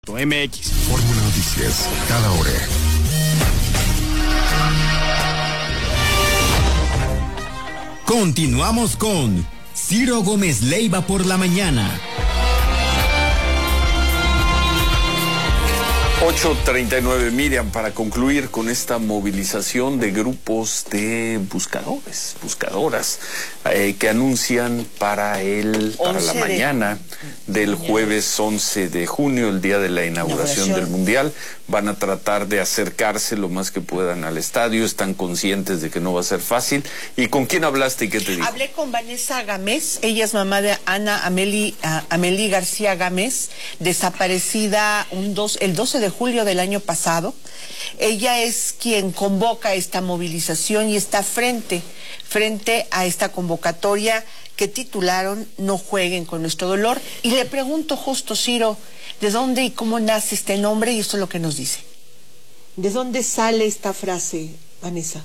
Fórmula Noticias, cada hora. Continuamos con Ciro Gómez Leiva por la mañana. 8:39, Miriam, para concluir con esta movilización de grupos de buscadoras, que anuncian para la mañana del jueves 11 de junio, el día de la inauguración del Mundial. Van a tratar de acercarse lo más que puedan al estadio, están conscientes de que no va a ser fácil. ¿Y con quién hablaste y qué te dijo? Hablé con Vanessa Gámez, ella es mamá de Ana Amelie García Gámez, desaparecida el 12 de julio del año pasado. Ella es quien convoca esta movilización y está frente a esta convocatoria que titularon No jueguen con nuestro dolor. Y le pregunto justo, Ciro, ¿de dónde y cómo nace este nombre? Y esto es lo que nos dice. ¿De dónde sale esta frase, Vanessa?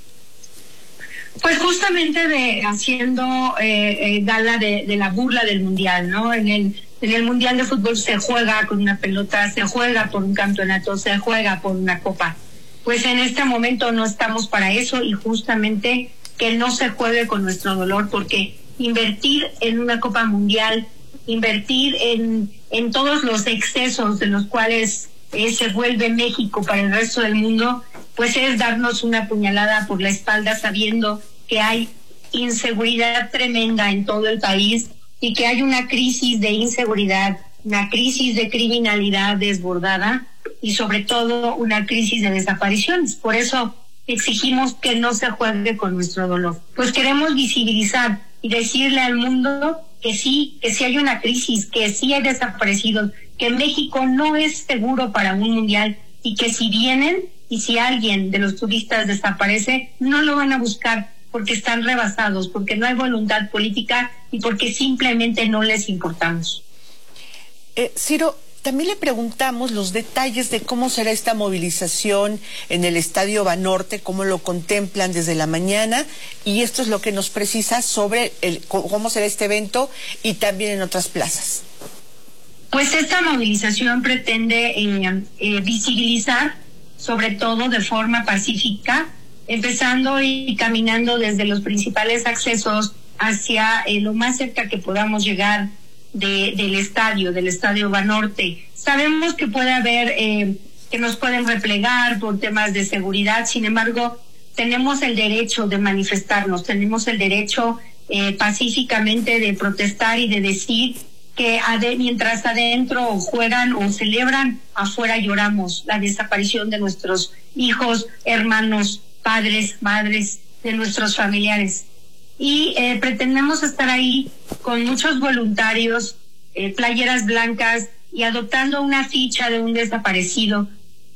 Pues justamente haciendo gala de la burla del Mundial, ¿no? En el Mundial de Fútbol se juega con una pelota, se juega por un campeonato, se juega por una copa. Pues en este momento no estamos para eso, y justamente que no se juegue con nuestro dolor, porque invertir en una Copa Mundial, invertir en todos los excesos de los cuales se vuelve México para el resto del mundo, pues es darnos una puñalada por la espalda, sabiendo que hay inseguridad tremenda en todo el país y que hay una crisis de inseguridad, una crisis de criminalidad desbordada y sobre todo una crisis de desapariciones. Por eso exigimos que no se juegue con nuestro dolor. Pues queremos visibilizar y decirle al mundo que sí hay una crisis, que sí hay desaparecidos, que México no es seguro para un mundial, y que si vienen y si alguien de los turistas desaparece, no lo van a buscar porque están rebasados, porque no hay voluntad política y porque simplemente no les importamos. Ciro, también le preguntamos los detalles de cómo será esta movilización en el Estadio Banorte, cómo lo contemplan desde la mañana, y esto es lo que nos precisa sobre cómo será este evento y también en otras plazas. Pues esta movilización pretende visibilizar, sobre todo de forma pacífica, empezando y caminando desde los principales accesos hacia lo más cerca que podamos llegar del estadio Banorte. Sabemos que puede haber, que nos pueden replegar por temas de seguridad, sin embargo, tenemos el derecho de manifestarnos, tenemos el derecho pacíficamente de protestar y de decir que mientras adentro juegan o celebran, afuera lloramos la desaparición de nuestros hijos, hermanos, padres, madres, de nuestros familiares. Y pretendemos estar ahí con muchos voluntarios, playeras blancas y adoptando una ficha de un desaparecido,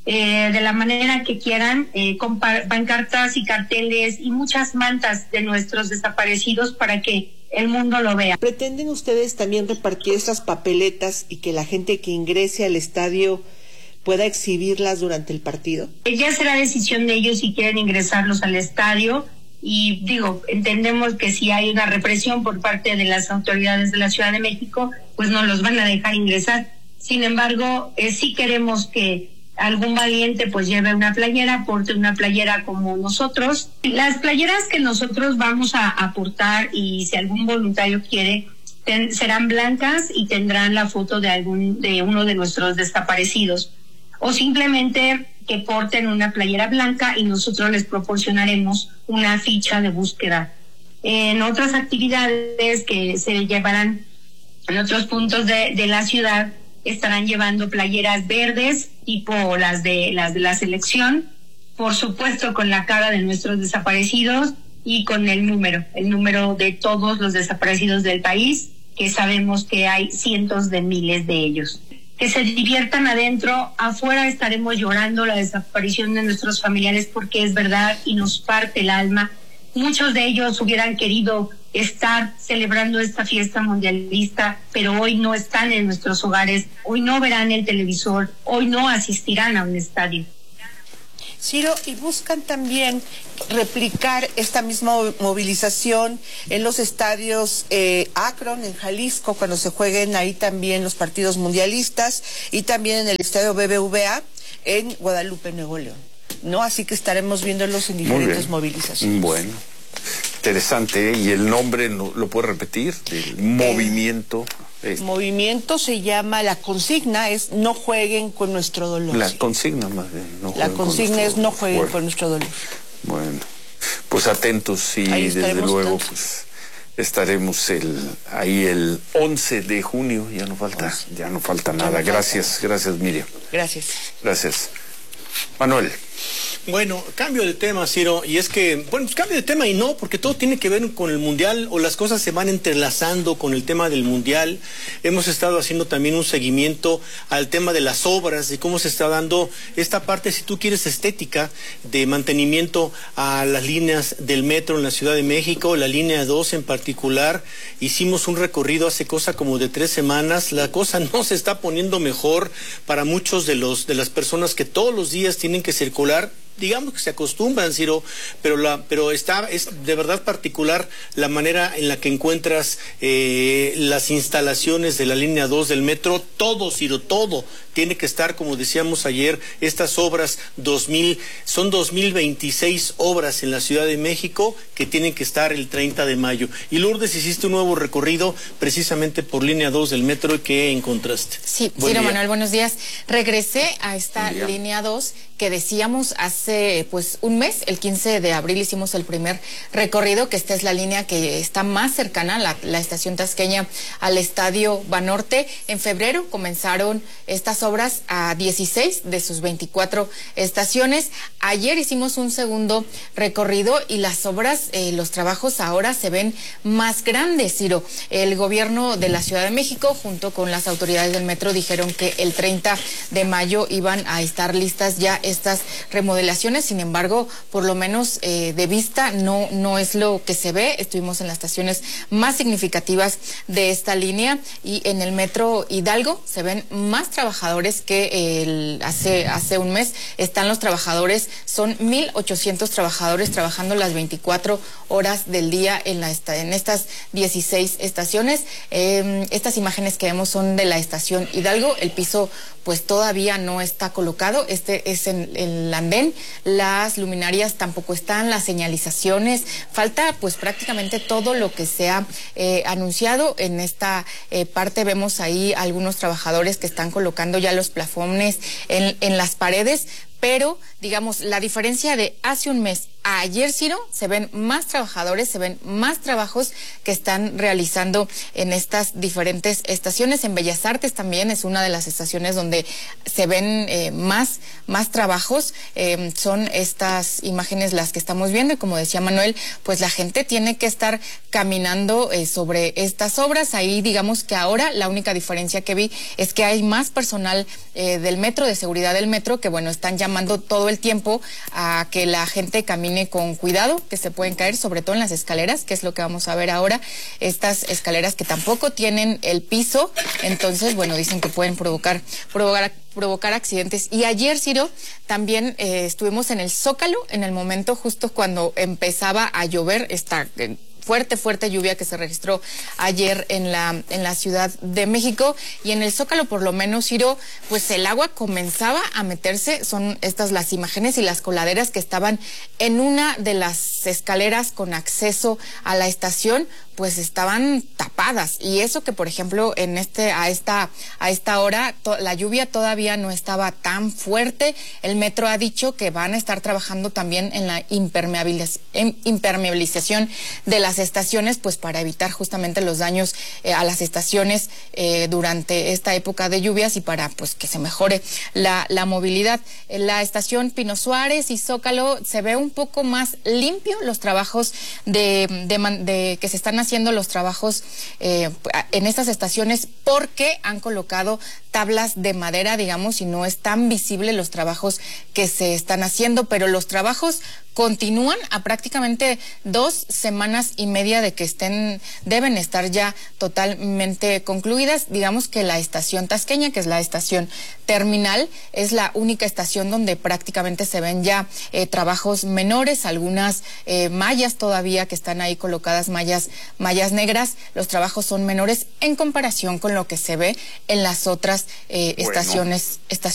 de la manera que quieran, con pancartas y carteles y muchas mantas de nuestros desaparecidos para que el mundo lo vea. ¿Pretenden ustedes también repartir estas papeletas y que la gente que ingrese al estadio pueda exhibirlas durante el partido? Ya será decisión de ellos si quieren ingresarlos al estadio, y entendemos que si hay una represión por parte de las autoridades de la Ciudad de México, pues no los van a dejar ingresar. Sin embargo, sí queremos que algún valiente pues lleve una playera, porte una playera como nosotros. Las playeras que nosotros vamos a aportar, y si algún voluntario quiere, serán blancas y tendrán la foto de uno de nuestros desaparecidos, o simplemente que porten una playera blanca y nosotros les proporcionaremos una ficha de búsqueda. En otras actividades que se llevarán en otros puntos de la ciudad, estarán llevando playeras verdes tipo las de la selección, por supuesto con la cara de nuestros desaparecidos y con el número de todos los desaparecidos del país, que sabemos que hay cientos de miles de ellos. Que se diviertan adentro, afuera estaremos llorando la desaparición de nuestros familiares, porque es verdad y nos parte el alma. Muchos de ellos hubieran querido estar celebrando esta fiesta mundialista, pero hoy no están en nuestros hogares, hoy no verán el televisor, hoy no asistirán a un estadio. Ciro, y buscan también replicar esta misma movilización en los estadios Akron, en Jalisco, cuando se jueguen ahí también los partidos mundialistas, y también en el estadio BBVA en Guadalupe, Nuevo León, ¿no? Así que estaremos viéndolos en diferentes movilizaciones. Bueno, interesante, ¿eh? ¿Y el nombre lo puede repetir? El movimiento. Movimiento se llama, la consigna es no jueguen con nuestro dolor. La consigna más bien. La consigna es no jueguen con nuestro dolor. Bueno, pues atentos y desde luego pues estaremos ahí el 11 de junio, ya no falta nada. Gracias Miriam. Gracias. Manuel. Bueno, cambio de tema, Ciro, y es que, bueno, pues cambio de tema y no, porque todo tiene que ver con el Mundial, o las cosas se van entrelazando con el tema del Mundial. Hemos estado haciendo también un seguimiento al tema de las obras, de cómo se está dando esta parte, si tú quieres, estética, de mantenimiento a las líneas del metro en la Ciudad de México, la línea 2 en particular. Hicimos un recorrido hace cosa como de 3 semanas, la cosa no se está poniendo mejor para muchos de las personas que todos los días tienen que circular. Digamos que se acostumbran, Ciro, pero es de verdad particular la manera en la que encuentras las instalaciones de la línea 2 del metro. Todo, Ciro, todo tiene que estar, como decíamos ayer, estas obras son 2026 obras en la Ciudad de México que tienen que estar el 30 de mayo. Y Lourdes, hiciste un nuevo recorrido precisamente por línea 2 del metro, y ¿qué encontraste? Sí, Ciro, Manuel, buenos días. Regresé a esta línea 2 que decíamos hace pues un mes, el 15 de abril hicimos el primer recorrido, que esta es la línea que está más cercana, la estación tasqueña, al Estadio Banorte. En febrero comenzaron estas obras a 16 de sus 24 estaciones. Ayer hicimos un segundo recorrido y las obras, los trabajos ahora se ven más grandes, Ciro. El gobierno de la Ciudad de México, junto con las autoridades del metro, dijeron que el 30 de mayo iban a estar listas ya estas remodelaciones. Sin embargo, por lo menos de vista no es lo que se ve. Estuvimos en las estaciones más significativas de esta línea, y en el metro Hidalgo se ven más trabajadores que hace un mes. Están los trabajadores, son 1,800 trabajadores trabajando las 24 horas del día en estas 16 estaciones. Estas imágenes que vemos son de la estación Hidalgo. El piso pues todavía no está colocado, este es en el andén, las luminarias tampoco están, las señalizaciones, falta pues prácticamente todo lo que se ha anunciado. En esta parte vemos ahí algunos trabajadores que están colocando ya los plafones en las paredes, pero digamos la diferencia de hace un mes a ayer, Ciro, se ven más trabajadores, se ven más trabajos que están realizando en estas diferentes estaciones. En Bellas Artes también es una de las estaciones donde se ven más trabajos. Son estas imágenes las que estamos viendo, y como decía Manuel, pues la gente tiene que estar caminando sobre estas obras. Ahí digamos que ahora la única diferencia que vi es que hay más personal del metro, de seguridad del metro, que bueno, están llamando todo el tiempo a que la gente camine con cuidado, que se pueden caer, sobre todo en las escaleras, que es lo que vamos a ver ahora. Estas escaleras que tampoco tienen el piso, entonces bueno, dicen que pueden provocar accidentes. Y ayer, Ciro, también estuvimos en el Zócalo, en el momento justo cuando empezaba a llover, esta fuerte lluvia que se registró ayer en la Ciudad de México, y en el Zócalo por lo menos, Ciro, pues el agua comenzaba a meterse. Son estas las imágenes, y las coladeras que estaban en una de las escaleras con acceso a la estación pues estaban tapadas, y eso que por ejemplo a esta hora la lluvia todavía no estaba tan fuerte. El metro ha dicho que van a estar trabajando también en la impermeabilización de las estaciones, pues para evitar justamente los daños a las estaciones durante esta época de lluvias, y para pues que se mejore la movilidad. La estación Pino Suárez y Zócalo se ve un poco más limpio, los trabajos que se están haciendo haciendo los trabajos en estas estaciones porque han colocado tablas de madera, digamos, y no es tan visible los trabajos que se están haciendo, pero los trabajos continúan a prácticamente 2 semanas y media de que deben estar ya totalmente concluidas. Digamos que la estación Tasqueña, que es la estación terminal, es la única estación donde prácticamente se ven ya trabajos menores, algunas mallas todavía que están ahí colocadas, mallas negras. Los trabajos son menores en comparación con lo que se ve en las otras estaciones